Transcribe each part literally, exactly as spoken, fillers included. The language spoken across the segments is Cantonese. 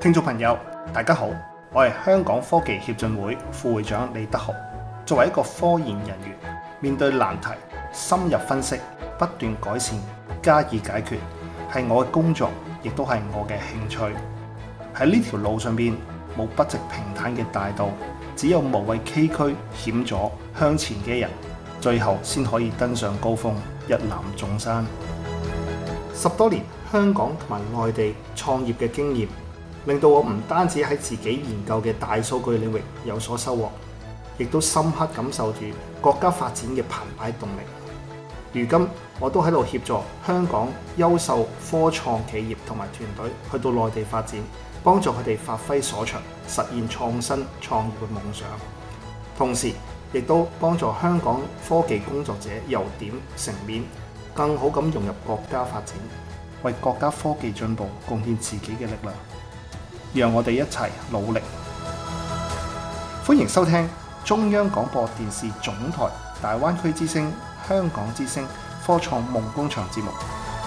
聽眾朋友，大家好，我係香港科技協進會副會長李德豪。作為一個科研人員，面對難題，深入分析，不斷改善，加以解決，係我嘅工作，亦都係我嘅興趣。喺呢條路上邊，冇筆直平坦嘅大道，只有無畏崎嶇險阻向前嘅人，最後先可以登上高峰，一覽眾山。十多年香港同埋外地創業嘅經驗，令到我唔單止喺自己研究嘅大數據領域有所收穫，亦都深刻感受住國家發展嘅澎湃動力。如今我都喺度協助香港優秀科創企業同埋團隊去到內地發展，幫助佢哋發揮所長，實現創新創業嘅夢想。同時亦都幫助香港科技工作者由點成面，更好咁融入國家發展，為國家科技進步貢獻自己嘅力量。讓我哋一齊努力。歡迎收聽中央廣播電視總台大灣區之聲、香港之聲科創夢工場節目。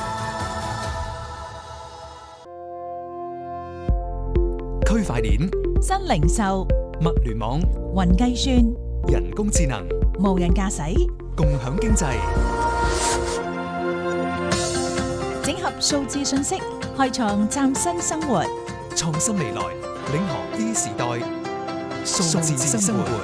區塊鏈、 新零售、 物聯網、 雲計算、 人工智能、 無人駕駛、 共享經濟， 整合數字信息，開創嶄新生活。 創新未來，領航 E 時代，數字生活。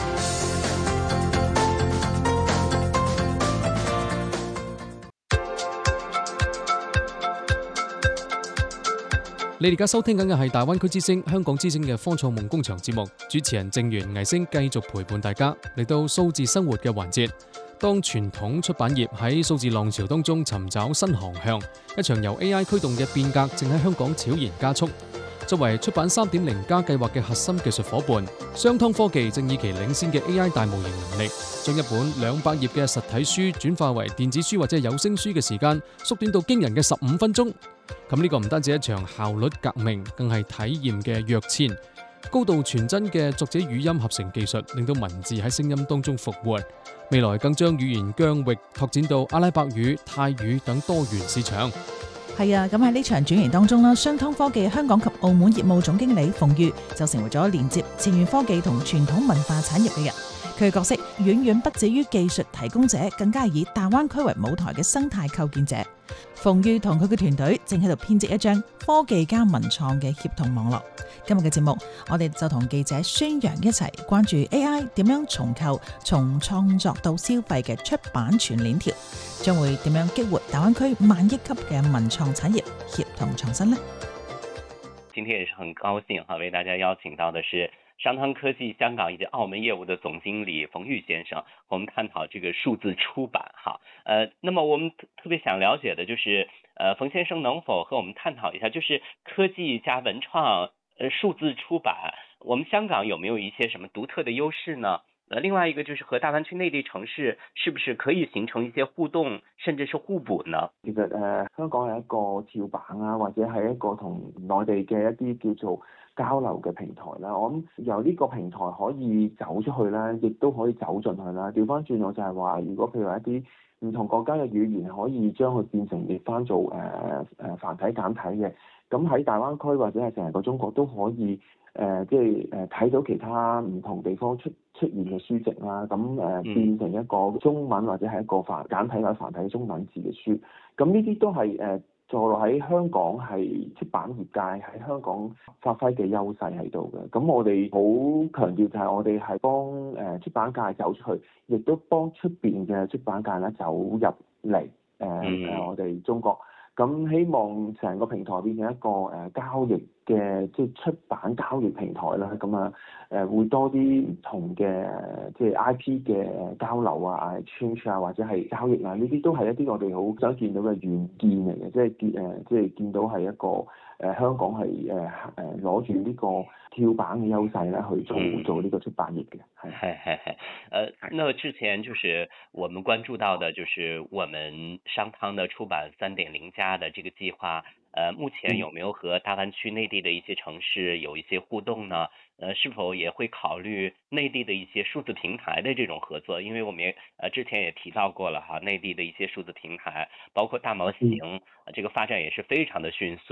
你哋而家收聽緊嘅係大灣區之聲、香港之聲嘅科創夢工場節目，主持人正源、魏星繼續陪伴大家嚟到數字生活嘅環節。當傳統出版業喺數字浪潮當中尋找新航向，一場由 A I 驅動嘅變革正喺香港悄然加速。作為出版 三點零 加計劃嘅核心技術夥伴，商湯科技正以其領先嘅 A I 大模型能力，將一本兩百頁嘅實體書轉化為電子書或者有聲書嘅時間縮短到驚人嘅十五分鐘。咁呢個唔單止一場效率革命，更係體驗嘅躍遷。高度傳真嘅作者語音合成技術，令到文字喺聲音當中復活。未來更將語言疆域拓展到阿拉伯語、泰語等多元市場。 係啊，咁喺呢場轉型當中啦，商湯科技香港及澳門業務總經理馮裕就成為咗連接前沿科技同傳統文化產業嘅人。佢嘅角色遠遠不止於技術提供者，更加係以大灣區為舞台嘅生態構建者。馮裕同佢嘅團隊正喺度編織一張科技加文創嘅協同網絡。今日嘅節目，我哋就同記者孫陽一齊關注 A I 點樣重構從創作到消費嘅出版全鏈條，將會點樣激活大灣區萬億級嘅文創產業協同創新呢？ 今天也是很高興哈，為大家邀請到的是商湯科技香港以及澳門業務的總經理馮裕先生，和我們探討這個數字出版哈。呃，那麼我們特別想了解的就是，呃，馮先生能否和我們探討一下，就是科技加文創，呃，數字出版，我們香港有沒有一些什麼獨特的優勢呢？呃，另外一個就是和大灣區內地城市是不是可以形成一些互動，甚至是互補呢？ 其實誒、呃，香港係一個跳板啊，或者係一個同內地嘅一啲叫做交流嘅平台啦。我諗由呢個平台可以走出去啦，亦都可以走進去啦。調翻轉我就係話，如果譬如話一啲唔同國家嘅語言可以將佢變成譯翻做誒誒、呃、繁體簡體嘅，咁喺大灣區或者係成個中國都可以。誒、呃，即係誒睇到其他唔同地方出出現嘅書籍啦，咁誒、呃嗯、變成一個中文或者係一個繁簡體或者繁體中文字嘅書，咁呢啲都係誒坐落喺香港係出版業界喺香港發揮嘅優勢喺度嘅。咁我哋好強調就係我哋係幫誒出版界走出去，亦都幫出邊嘅出版界咧走入嚟誒誒我哋中國。咁希望成個平台變成一個誒交易嘅即係出版交易平台啦，咁啊誒會多啲唔同嘅即係 I P 嘅交流啊、exchange 啊或者係交易啊，呢啲都係一啲我哋好想見到嘅遠見嚟嘅，即係見誒即係見到係一個誒、呃、香港係誒誒攞住呢個跳板嘅優勢咧去做、嗯、做呢個出版業嘅。係係係係，呃，那之前就是我們關注到的，就是我們商湯的出版三點零加的這個計劃。呃，目前有沒有和大灣區內地的一些城市有一些互動呢？呃，是否也會考慮內地的一些數字平台的這種合作？因為我們也呃之前也提到過了哈，內地的一些數字平台，包括大模型，呃，這個發展也是非常的迅速。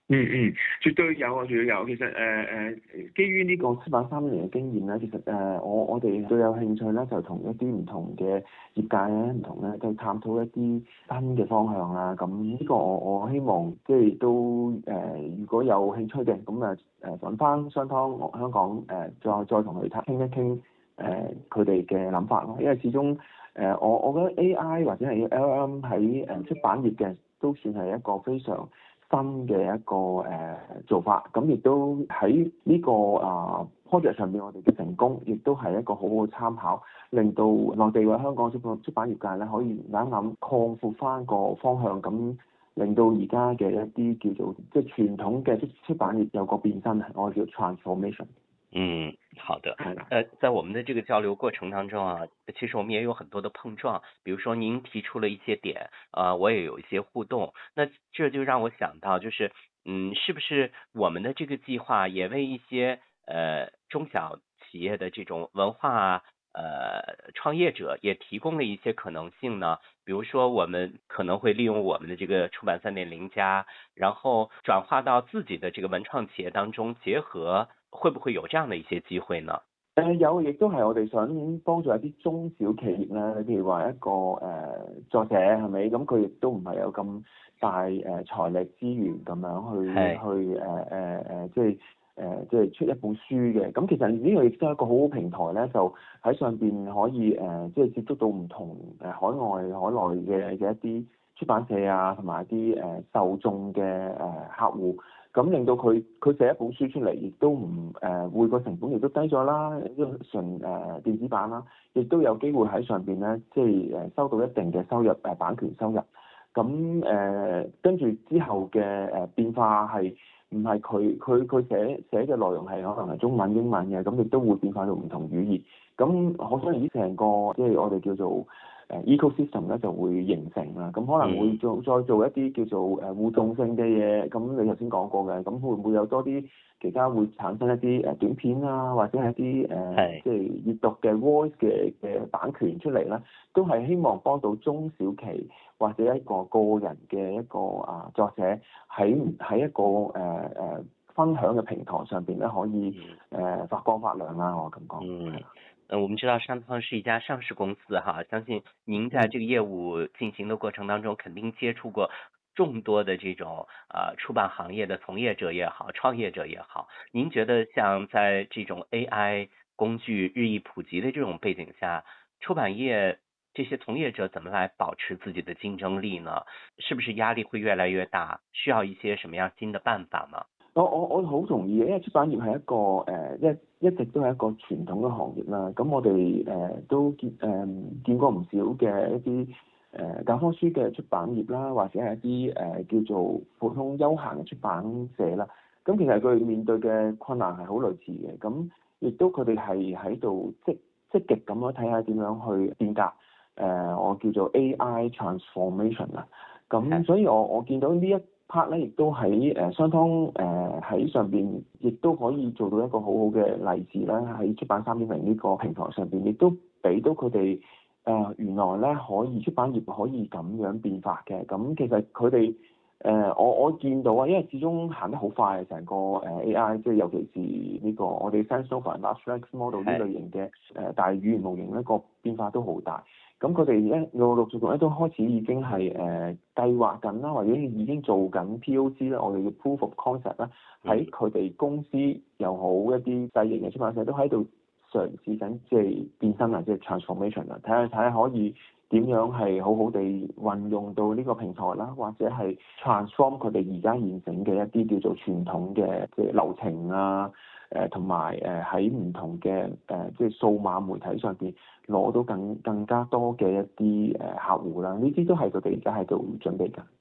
嗯嗯，絕對有啊，絕對有。其實誒誒、呃，基於呢個出版三年嘅經驗咧，其實誒、呃、我我哋最有興趣咧，就同一啲唔同嘅業界咧，唔同咧，去探討一啲新嘅方向啦。咁呢個我我希望即係都誒、呃，如果有興趣嘅，咁啊誒揾翻商湯香港誒、呃，再再同佢傾一傾誒佢哋嘅諗法咯。因為始終誒、呃、我我覺得 A I 或者係 L L M 喺誒出版業嘅都算係一個非常新嘅一個誒、呃、做法，咁亦都喺呢、這個啊 project 上邊，我哋嘅成功，亦都係一個好好嘅參考，令到內地或香港出版出版業界咧，可以諗諗擴闊翻個方向，咁令到而家嘅一啲叫做即係傳統嘅出出版業有個變身，我叫 transformation。 嗯，好的。呃，在我們的這個交流過程當中啊，其實我們也有很多的碰撞。比如說您提出了一些點，啊、呃，我也有一些互動。那這就讓我想到，就是，嗯，是不是我們的這個計劃也為一些呃中小企業的這種文化呃創業者也提供了一些可能性呢？比如說，我們可能會利用我們的這個出版三點零加，然後轉化到自己的這個文創企業當中結合。會不會有這樣的一些機會呢？ 誒、呃、有，亦都係我哋想幫助一啲中小企業咧，譬如話一個誒、呃、作者係咪？咁佢亦都唔係有咁大誒、呃、財力資源咁樣去是去誒誒誒，即係誒、呃、即係出一本書嘅。咁其實呢個亦都係一個好好平台咧，就喺上邊可以誒、呃、即係接觸到唔同誒海外海內嘅嘅一啲出版社啊，同埋一啲誒、呃、受眾嘅誒、呃、客戶。咁令到佢佢寫一本書出嚟，亦都唔誒會個成本亦都低咗啦，因為純誒、呃、電子版啦，亦都有機會喺上邊咧，即係誒收到一定嘅收入誒、呃、版權收入。咁誒跟住之後嘅誒、呃、變化係唔係佢佢佢寫寫嘅內容係可能係中文英文嘅，咁亦都會變化到唔同語言。咁可想而知成個即係我哋叫做誒 ecosystem 咧就會形成啦，咁可能會做再做一啲叫做誒互動性嘅嘢，咁你頭先講過嘅，咁會唔會有多啲其他會產生一啲誒短片啊，或者係一啲誒即係閱讀嘅 voice 嘅嘅版權出嚟咧，都係希望幫到中小企或者一個個人嘅一個啊作者喺喺一個誒誒、呃、分享嘅平台上邊咧可以誒、呃、發光發亮啦，我咁講。 嗯。嗯，我們知道商湯是一家上市公司哈，相信您在這個業務進行的過程當中，肯定接觸過眾多的這種啊、呃、出版行業的從業者也好，創業者也好。您覺得像在這種 A I 工具日益普及的這種背景下，出版業這些從業者怎麼來保持自己的競爭力呢？是不是壓力會越來越大？需要一些什麼樣新的辦法嗎？ 我我我好同意嘅，因為出版業係一個誒、呃、一一直都係一個傳統嘅行業啦。咁我哋誒、呃、都見誒、呃、見過唔少嘅一啲誒、呃、教科書嘅出版業啦，或者係一啲誒、呃、叫做普通休閒嘅出版社啦。咁其實佢哋面對嘅困難係好類似嘅。咁亦都佢哋係喺度積積極咁樣睇下點樣去變革誒、呃、我叫做 A I transformation 啦。咁所以我我見到呢一 part 咧，亦都喺誒商湯誒喺上邊，亦都可以做到一個好好嘅例子啦。喺出版三點零呢個平台上邊，亦都俾到佢哋誒原來咧可以出版業可以咁樣變化嘅。咁其實佢哋誒我我見到啊，因為始終行得好快，成個誒 A I 即係尤其是呢個我哋 SenseNova Large Language Model 呢類型嘅誒大語言模型咧，個變化都好大。咁佢哋咧陸陸續續咧都開始已經係誒、呃、計劃緊啦，或者已經做緊 P O C 啦，我哋嘅 Proof of Concept 啦，喺佢哋公司又好一啲細型嘅出版社都喺度嘗試緊，即係變身啊，即係 transformation 啊，睇下睇下可以點樣係好好地運用到呢個平台啦，或者係 transform 佢哋而家現成嘅一啲叫做傳統嘅即係流程啊。誒同埋誒喺唔同嘅誒、呃、即係數碼媒體上邊攞到更更加多嘅一啲誒客戶啦，呢啲都係佢哋而家喺度準備緊。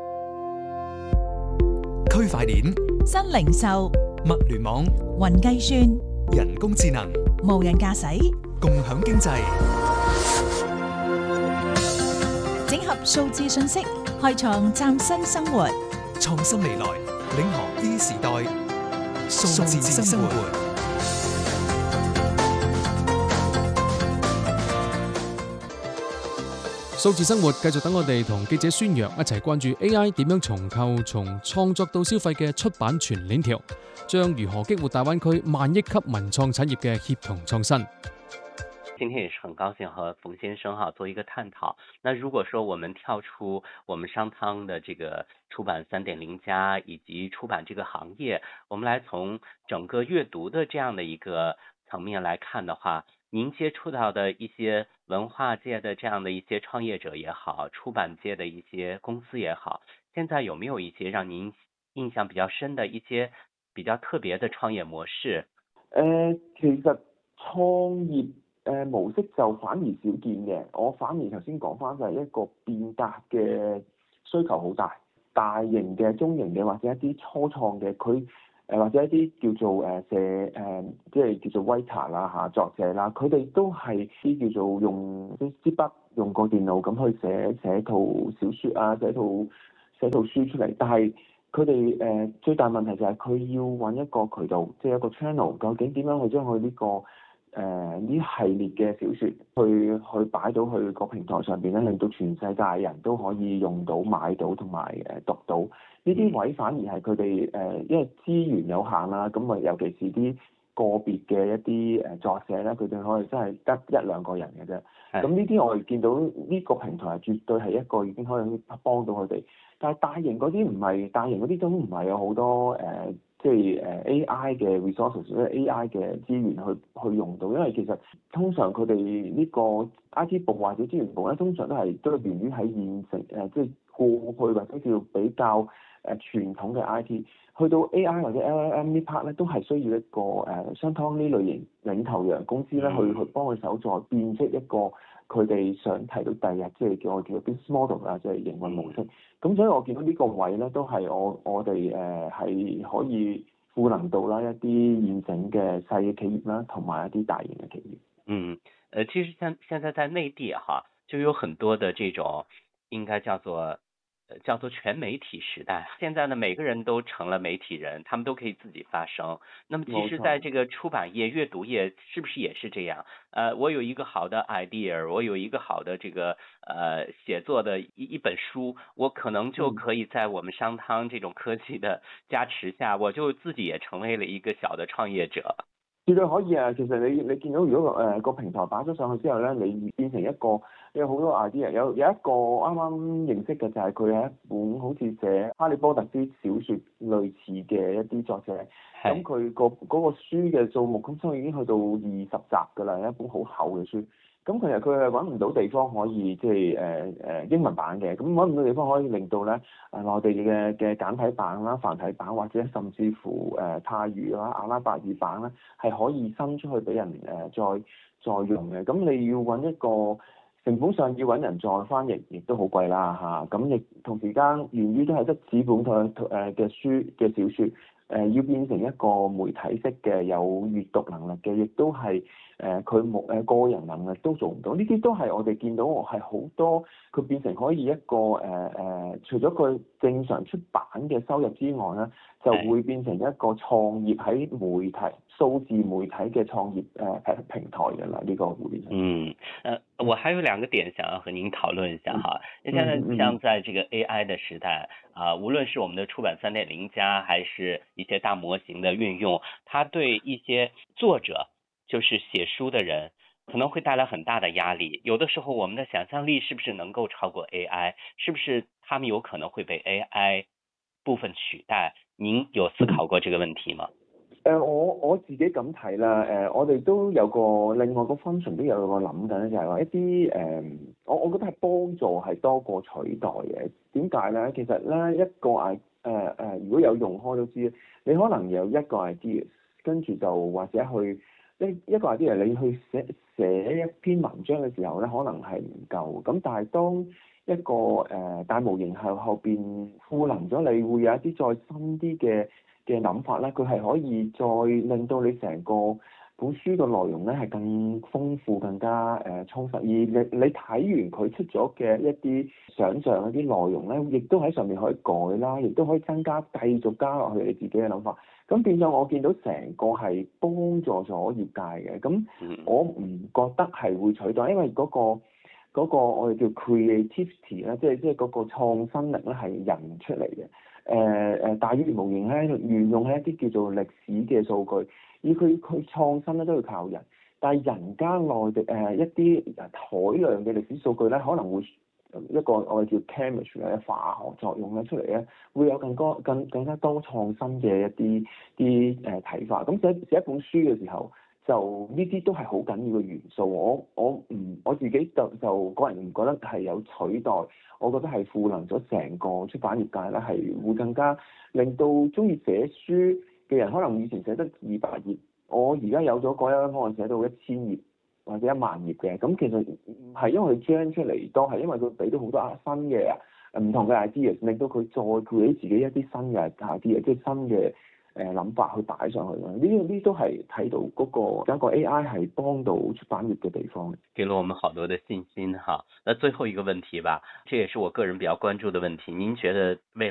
區塊鏈、 新零售、 物聯網、 雲計算、 人工智能、 無人駕駛、 共享經濟， 整合數字信息，開創嶄新生活。 創新未來，領航 E 時代。數字生活。 數字生活繼續等我哋同記者孫楊一齊關注 A I 點樣重構從創作到消費嘅出版全鏈條，將如何激活大灣區萬億級文創產業嘅協同創新。 今天也是很高興和馮先生哈做一個探討。那如果說我們跳出我們商湯的這個出版三點零加以及出版這個行業，我們來從整個閱讀的這樣的一個層面來看的話，您接觸到的一些文化界的這樣的一些創業者也好，出版界的一些公司也好，現在有沒有一些讓您印象比較深的一些比較特別的創業模式？ 誒、呃，其實創業誒、呃、模式就反而少見嘅，我反而頭先講翻就係一個變革嘅需求好大，大型嘅、中型嘅或者一啲初創嘅，佢誒、呃、或者一啲叫做誒寫誒即係叫做 writer 啦嚇作者啦，佢哋都係啲叫做用啲支筆用個電腦咁去寫寫套小説啊，寫套寫套書出嚟，但係佢哋誒最大問題就係佢要揾一個渠道，即係一個 channel，究竟點樣去將佢呢個誒呢、呃、系列嘅小説去去擺到去個平台上邊咧，令到全世界人都可以用到、買到同埋誒讀到。呢啲位反而係佢哋誒，因為資源有限啦，咁啊尤其是啲個別嘅一啲誒作者咧，佢哋可能真係得一兩個人嘅啫。咁呢啲我哋見到呢個平台係絕對係一個已經可以幫到佢哋。但係大型嗰啲唔係，大型嗰啲都唔係有好多誒。呃即係誒 A I 嘅 resources，即係 A I 嘅資源去去用到，因為其實通常佢哋呢個 I T 部或者資源部咧，通常都係都係源於喺現成誒，即係過去或者叫比較誒傳統嘅 I T， 去到 A I 或者 L L M 呢 part 咧，都係需要一個誒商湯呢類型領頭羊公司咧，去去幫佢手再變出一個佢哋想提到第日，即係叫我叫做 business model 啊，即係營運模式。咁所以我見到呢個位咧，都係我我哋誒係可以賦能到啦一啲現成嘅細嘅企業啦，同埋一啲大型嘅企業。 嗯，呃，其實像現在在內地哈，就有很多的這種應該叫做。叫做全媒體時代，現在呢每個人都成了媒體人，他們都可以自己發聲。那麼其實在這個出版業、閱讀業，是不是也是這樣？呃，我有一個好的 idea， 我有一個好的這個呃寫作的一一本書，我可能就可以在我們商湯這種科技的加持下，我就自己也成為了一個小的創業者。 絕對可以啊！其實你你見到如果誒、呃、個平台擺咗上去之後咧，你變成一個有好多 idea，有有一個啱啱認識嘅就係佢係一本好似寫哈利波特啲小説類似嘅一啲作者，咁佢個嗰個書嘅數目咁，所以已經去到二十集㗎啦，一本好厚嘅書。咁其實佢係揾唔到地方可以即係誒誒英文版嘅，咁揾唔到地方可以令到咧誒內地嘅嘅簡體版啦、繁體版或者甚至乎誒、呃、泰語啦、阿拉伯語版咧係可以伸出去俾人誒、呃、再再用嘅。咁你要揾一個成本上要揾人再翻譯，亦都好貴啦嚇。咁、啊、亦同時間源於都係得紙本嘅誒嘅書嘅小説。誒、呃、要變成一個媒體式嘅有閱讀能力嘅，亦都係誒佢冇誒個人能力都做唔到。呢啲都係我哋見到係好多佢變成可以一個誒誒、呃，除咗佢正常出版嘅收入之外咧，就會變成一個創業喺媒體數字媒體嘅創業誒、呃、平台嘅啦。呢、這個會變成。 嗯，呃，我還有兩個點想要和您討論一下哈。現在像在這個 A I 的時代啊、呃，無論是我們的出版三點零加，還是一些大模型的運用，它對一些作者，就是寫書的人，可能會帶來很大的壓力。有的時候，我們的想象力是不是能夠超過 A I？ 是不是他們有可能會被 A I 部分取代？您有思考過這個問題嗎？ 誒、呃，我我自己咁睇啦。誒、呃，我哋都有個另外個 function 都有個諗緊咧，就係話一啲誒、呃，我我覺得係幫助係多過取代嘅。點解咧？其實咧一個 i 誒誒，如果有用開都知，你可能有一個 idea， 跟住就或者去一一個 idea，你去寫寫一篇文章嘅時候咧，可能係唔夠。咁但係當一個誒、呃、大模型後後邊賦能咗，你會有一啲再深啲嘅嘅諗法咧，佢係可以再令到你成個本書嘅內容咧係更豐富、更加誒、呃、充實。而你你睇完佢出咗嘅一啲想像、一啲內容咧，亦都喺上面可以改啦，亦都可以增加、繼續加落去你自己嘅諗法。咁變咗，我見到成個係幫助咗業界嘅。咁我唔覺得係會取代，因為嗰、嗰個。嗰嗰個我哋叫 creativity 咧，即係即係嗰個創新力咧係人出嚟嘅。誒誒大語言模型咧沿用喺一啲叫做歷史嘅數據，而佢佢創新咧都要靠人。但係人家內地誒、呃、一啲海量嘅歷史數據咧，可能會一個我哋叫 chemistry 嘅化學作用咧出嚟咧，會有更多更更加多創新嘅一啲啲誒睇法。咁寫寫一本書嘅時候，就呢啲都係好緊要嘅元素。我我唔我自己就就個人唔覺得係有取代，我覺得係賦能咗成個出版業界咧，係會更加令到中意寫書嘅人，可能以前寫得二百頁。我而家有咗嗰一可能寫到一千頁或者一萬頁嘅，咁其實唔係因為佢 gen 出嚟多，係因為佢俾到好多新嘅唔同嘅 idea，令到佢再 create 自己一啲新嘅 idea，即係新嘅誒諗法去擺上去啦。呢啲呢都係睇到嗰、嗰個有一個 A I 係幫到出版業嘅地方。 給了我們好多的信心哈。那最後一個問題吧，這也是我個人比較關注的問題，您覺得未